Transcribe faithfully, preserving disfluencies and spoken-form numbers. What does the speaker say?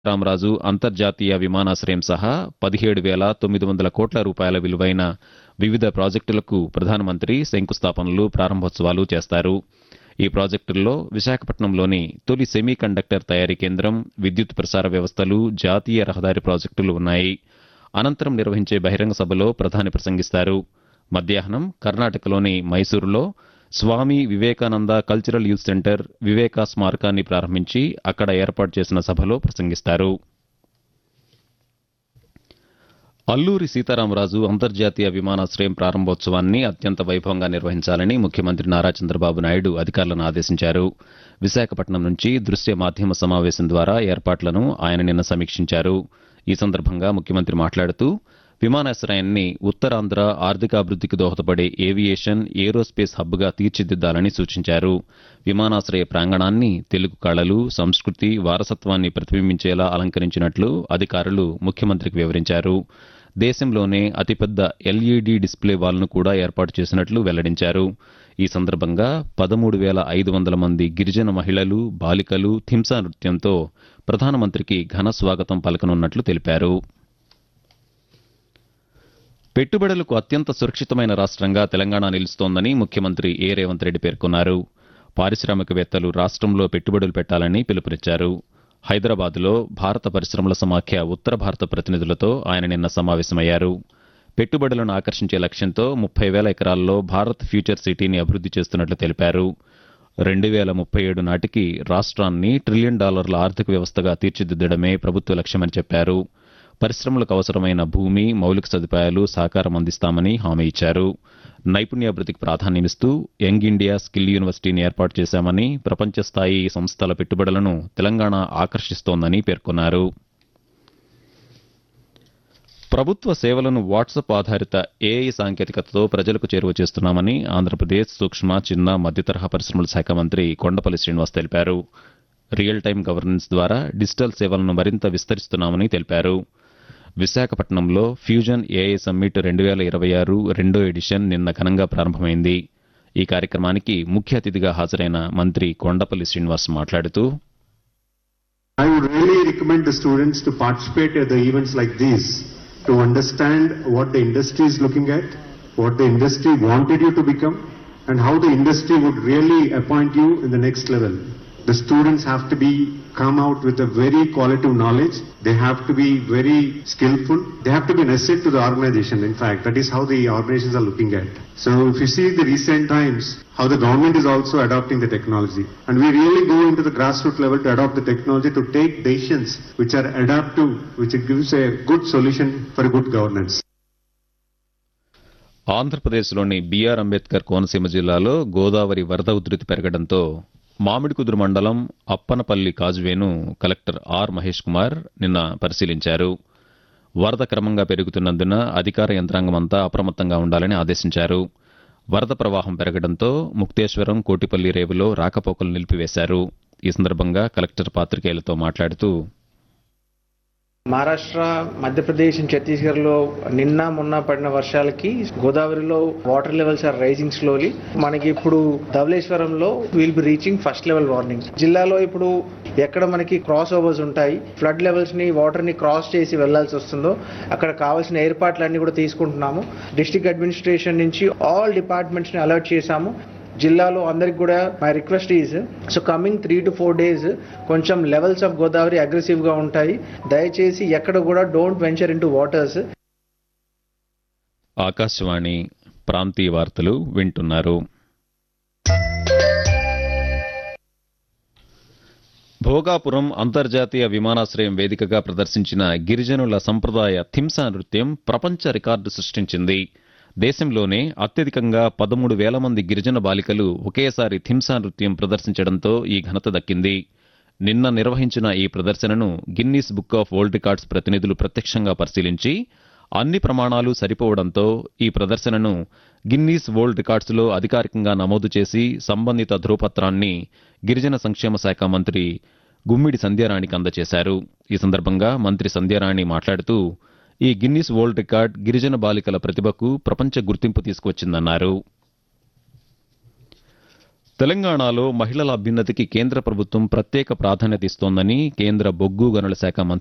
రామరాజు అంతర్జాతీయ విమానాశ్రయం సహా పదిహేడు వేల తొమ్మిది వందల కోట్ల రూపాయల విలువైన వివిధ ప్రాజెక్టులకు ప్రధానమంత్రి శంకుస్థాపనలు ప్రారంభోత్సవాలు చేస్తారు. ఈ ప్రాజెక్టుల్లో విశాఖపట్నంలోని తొలి సెమీ కండక్టర్ తయారీ కేంద్రం, విద్యుత్ ప్రసార వ్యవస్థలు, జాతీయ రహదారి ప్రాజెక్టులు ఉన్నాయి. అనంతరం నిర్వహించే బహిరంగ సభలో ప్రధాని ప్రసంగిస్తారు. మధ్యాహ్నం కర్ణాటకలోని మైసూరులో Swami Vivekananda cultural youth centre Viveka స్మారకాన్ని ప్రారంభించి అక్కడ ఏర్పాటు చేసిన సభలో ప్రసంగిస్తారు. అల్లూరి సీతారామరాజు అంతర్జాతీయ విమానాశ్రయం ప్రారంభోత్సవాన్ని అత్యంత వైభవంగా నిర్వహించాలని ముఖ్యమంత్రి నారా చంద్రబాబు నాయుడు అధికారులను ఆదేశించారు. విశాఖపట్నం నుంచి దృశ్య మాధ్యమ సమావేశం ద్వారా ఏర్పాట్లను ఆయన నిన్న సమీక్షించారు. ఈ సందర్భంగా ముఖ్యమంత్రి మాట్లాడుతూ విమానాశ్రయాన్ని ఉత్తరాంధ్ర ఆర్థికాభివృద్ధికి దోహదపడే ఏవియేషన్, ఏరోస్పేస్ హబ్గా తీర్చిదిద్దాలని సూచించారు. విమానాశ్రయ ప్రాంగణాన్ని తెలుగు కళలు, సంస్కృతి, వారసత్వాన్ని ప్రతిబింబించేలా అలంకరించినట్లు అధికారులు ముఖ్యమంత్రికి వివరించారు. దేశంలోనే అతిపెద్ద ఎల్ఈడీ డిస్ప్లే వాల్ను కూడా ఏర్పాటు చేసినట్లు వెల్లడించారు. ఈ సందర్భంగా పదమూడు వేల ఐదు వందల మంది గిరిజన మహిళలు, బాలికలు థింసా నృత్యంతో ప్రధానమంత్రికి ఘన స్వాగతం పలకనున్నట్లు తెలిపారు. పెట్టుబడులకు అత్యంత సురక్షితమైన రాష్ట్రంగా తెలంగాణ నిలుస్తోందని ముఖ్యమంత్రి ఏ రేవంత్ రెడ్డి పేర్కొన్నారు. పారిశ్రామికవేత్తలు రాష్ట్రంలో పెట్టుబడులు పెట్టాలని పిలుపునిచ్చారు. హైదరాబాద్లో భారత పరిశ్రమల సమాఖ్య ఉత్తర భారత ప్రతినిధులతో ఆయన నిన్న సమావేశమయ్యారు. పెట్టుబడులను ఆకర్షించే లక్ష్యంతో ముప్పై వేల ఎకరాల్లో భారత్ ఫ్యూచర్ సిటీని అభివృద్ధి చేస్తున్నట్లు తెలిపారు. రెండు వేల ముప్పై ఏడు నాటికి రాష్ట్రాన్ని ట్రిలియన్ డాలర్ల ఆర్థిక వ్యవస్థగా తీర్చిదిద్దడమే ప్రభుత్వ లక్ష్యమని చెప్పారు. పరిశ్రమలకు అవసరమైన భూమి, మౌలిక సదుపాయాలు సహకారం అందిస్తామని హామీ ఇచ్చారు. నైపుణ్యాభివృద్ధికి ప్రాధాన్యమిస్తూ యంగ్ ఇండియా స్కిల్ యూనివర్సిటీని ఏర్పాటు చేశామని, ప్రపంచ స్థాయి సంస్థల పెట్టుబడులను తెలంగాణ ఆకర్షిస్తోందని పేర్కొన్నారు. ప్రభుత్వ సేవలను వాట్సాప్ ఆధారిత ఏఐ సాంకేతికతతో ప్రజలకు చేరువ చేస్తున్నామని ఆంధ్రప్రదేశ్ సూక్ష్మ, చిన్న, మధ్యతరహా పరిశ్రమల శాఖ మంత్రి కొండపల్లి శ్రీనివాస్ తెలిపారు. రియల్ టైం గవర్నెన్స్ ద్వారా డిజిటల్ సేవలను మరింత విస్తరిస్తున్నామని తెలిపారు. విశాఖపట్నంలో ఫ్యూజన్ ఏఐ సమ్మిట్ రెండు వేల ఇరవై ఆరు రెండో ఎడిషన్ నిన్న ఘనంగా ప్రారంభమైంది. ఈ కార్యక్రమానికి ముఖ్య అతిథిగా హాజరైన మంత్రి కొండపల్లి శ్రీనివాస్ మాట్లాడుతూ, I would really recommend the students to participate at the events like these to understand what the industry is looking at, what the industry wanted you to become, and how the industry would really appoint you in the next level. The students have to be come out with a very qualitative knowledge. They have to be very skillful. They have to be an asset to the organization. In fact, that is how the organizations are looking at. So if you see the recent times, how the government is also adopting the technology. And we really go into the grassroots level to adopt the technology to take decisions which are adaptive, which gives a good solution for a good governance. ఆంధ్రప్రదేశ్లోని BR Ambedkar Konaseema జిల్లాలో గోదావరి వరద ఉధృతి పెరగడంతో మామిడికుదురు మండలం Appanapalli కాజువేను collector R Mahesh Kumar నిన్న పరిశీలించారు. వరద క్రమంగా పెరుగుతున్నందున అధికార యంత్రాంగమంతా అప్రమత్తంగా ఉండాలని ఆదేశించారు. వరద ప్రవాహం పెరగడంతో ముక్తేశ్వరం, కోటిపల్లి రేవులో రాకపోకలు నిలిపివేశారు. ఈ సందర్భంగా కలెక్టర్ పాత్రికేయులతో మాట్లాడుతూ, మహారాష్ట్ర, మధ్యప్రదేశ్, ఛత్తీస్గఢ్ లో నిన్న మొన్న పడిన వర్షాలకి గోదావరిలో water levels are rising slowly. మనకి ఇప్పుడు ధవళేశ్వరంలో will be reaching first level warning. జిల్లాలో ఇప్పుడు ఎక్కడ మనకి క్రాస్ ఓవర్స్ ఉంటాయి, ఫ్లడ్ లెవెల్స్ ని వాటర్ ని క్రాస్ చేసి వెళ్లాల్సి వస్తుందో అక్కడ కావాల్సిన ఏర్పాట్లన్నీ కూడా తీసుకుంటున్నాము. డిస్ట్రిక్ట్ అడ్మినిస్ట్రేషన్ నుంచి ఆల్ డిపార్ట్మెంట్స్ ని అలర్ట్ చేశాము. జిల్లాలో అందరికి కూడా my request is so coming three to four days కొంచెం లెవెల్స్ ఆఫ్ గోదావరి అగ్రెసివ్ గా ఉంటాయి. దయచేసి ఎక్కడ కూడా don't venture in to waters. Akashvani ప్రాంతీయ వార్తలు వింటున్నారు. భోగాపురం అంతర్జాతీయ విమానాశ్రయం వేదికగా ప్రదర్శించిన గిరిజనుల సంప్రదాయ థింసా నృత్యం ప్రపంచ రికార్డు సృష్టించింది. దేశంలోనే అత్యధికంగా పదమూడు వేల మంది గిరిజన బాలికలు ఒకేసారి థింసా నృత్యం ప్రదర్శించడంతో ఈ ఘనత దక్కింది. నిన్న నిర్వహించిన ఈ ప్రదర్శనను Guinness book of world records ప్రతినిధులు ప్రత్యక్షంగా పరిశీలించి అన్ని ప్రమాణాలు సరిపోవడంతో ఈ ప్రదర్శనను గిన్నీస్ వరల్డ్ రికార్డ్స్లో అధికారికంగా నమోదు చేసి సంబంధిత ధ్రువపత్రాన్ని గిరిజన సంక్షేమ శాఖ మంత్రి గుమ్మిడి సంధ్యారాణికి అందజేశారు. ఈ సందర్భంగా మంత్రి సంధ్యారాణి మాట్లాడుతూ, ఈ గిన్నీస్ వరల్డ్ రికార్డ్ గిరిజన బాలికల ప్రతిభకు ప్రపంచ గుర్తింపు తీసుకువచ్చిందన్నారు. తెలంగాణలో మహిళల అభ్యున్నతికి కేంద్ర ప్రభుత్వం ప్రత్యేక ప్రాధాన్యత ఇస్తోందని కేంద్ర బొగ్గు గనుల శాఖ మంత్రి